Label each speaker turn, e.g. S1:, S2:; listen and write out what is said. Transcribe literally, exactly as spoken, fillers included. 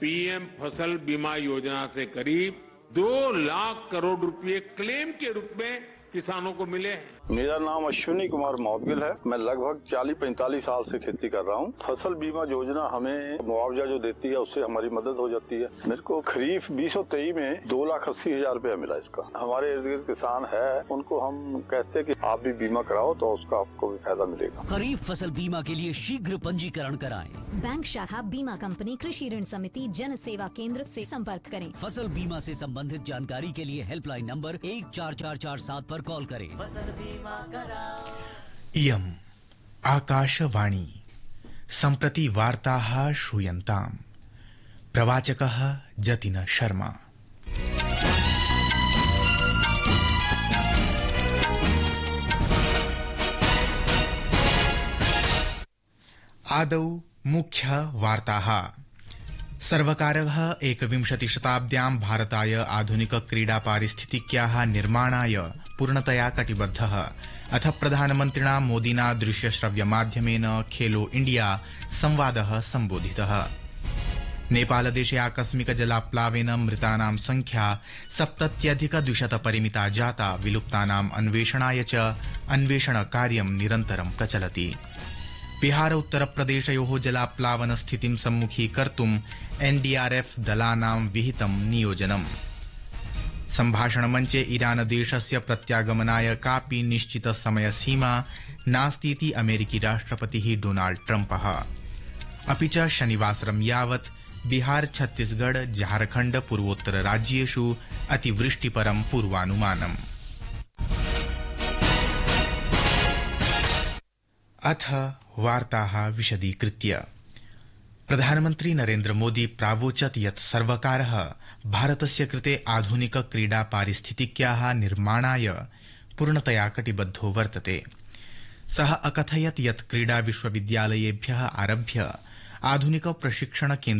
S1: PM फसल बीमा योजना से करीब दो लाख करोड़ रुपए क्लेम के रूप में किसानों को मिले हैं।
S2: मेरा नाम अश्विनी कुमार मौदगिल है। मैं लगभग चालीस पैंतालीस साल से खेती कर रहा हूँ। फसल बीमा योजना हमें मुआवजा जो देती है उससे हमारी मदद हो जाती है। मेरे को खरीफ बीस सौ तेईस में दो लाख अस्सी हजार रुपया मिला इसका। हमारे इर्द गिर्द किसान है, उनको हम कहते हैं कि आप भी बीमा कराओ तो उसका आपको भी फायदा मिलेगा।
S3: खरीफ फसल बीमा के लिए शीघ्र पंजीकरण कराएं।
S4: बैंक शाखा बीमा कंपनी कृषि ऋण समिति जन सेवा केंद्र से संपर्क करें।
S3: फसल बीमा से संबंधित जानकारी के लिए हेल्पलाइन नंबर एक चार चार चार सात पर कॉल करें।
S5: इयम् आकाशवाणी सम्प्रति वार्ताः श्रूयन्ताम्। प्रवाचकः जतिन शर्मा। आदौ मुख्य वार्ताः। सर्वकारः एकविंशतिशताब्द्यां भारताय आधुनिक क्रीडा पारिस्थितिक्याः निर्माणाय पूर्णतया कटिबद्धः। अथ प्रधानमन्त्रिणा मोदिना दृश्यश्रव्य माध्यमेन खेलो इंडिया संवादः संबोधितः। नेपालदेशे आकस्मिक जलाप्लावेन मृतानां संख्या सप्तत्यधिक द्विशत परिमिता जाता। विलुप्तानाम् अन्वेषणाय च अन्वेषण कार्यं निरन्तरं प्रचलति। बिहार उत्तरप्रदेशयोः जलाप्लावन स्थितिं सम्मुखीकर्तुम् एनडीआरएफ दलानां विहितं नियोजनम्। सम्भाषणमञ्चे ईरान देशस्य प्रत्यागमनाय कापि निश्चित समयसीमा नास्तीति अमेरिकी राष्ट्रपतिः डोनाल्ड ट्रम्पः। अपि च शनिवासरं यावत् बिहार छत्तीसगढ़ झारखण्ड पूर्वोत्तर राज्येषु अतिवृष्टिपरं पूर्वानुमानम्। अथ वार्ताः विशदीकृत्य। प्रधानमन्त्री नरेन्द्र मोदी प्रावोचत् यत् सर्वकारः भारतस्य कृते आधुनिक क्रीडा पारिस्थितिक्याः निर्माणाय पूर्णतया कटिबद्धो वर्तते। सः अकथयत् यत् क्रीडा विश्वविद्यालयेभ्यः आरभ्य आधुनिक प्रशिक्षण केन्द्र